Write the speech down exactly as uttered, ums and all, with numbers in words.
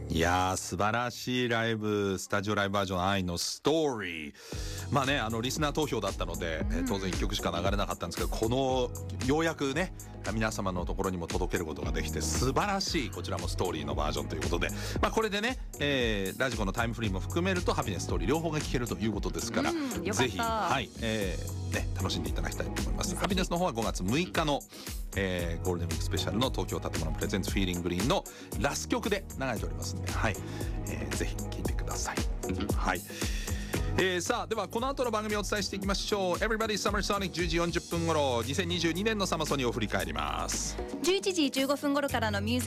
いやー素晴らしいライブ、スタジオライブバージョン愛のストーリー。まあね、あのリスナー投票だったので、うん、当然いっきょくしか流れなかったんですけど、このようやくね皆様のところにも届けることができて素晴らしい、こちらもストーリーのバージョンということで、まあこれでね、えー、ラジコのタイムフリーも含めるとハピネスストーリー両方が聴けるということですから、うん、ぜひはい、えーね、楽しんでいただきたいと思います。ハピネスの方はごがつむいかの、えー、ゴールデンウィークスペシャルの東京建物プレゼンツフィーリンググリーンのラス曲で流れておりますので、はい、えー、ぜひ聴いてください。はい、えー、さあではこの後の番組をお伝えしていきましょう。 Everybody Summer Sonic じゅうじよんじゅっぷん頃、にせんにじゅうにねんのサマソニーを振り返ります。 じゅういちじじゅうごふん頃からのミュージック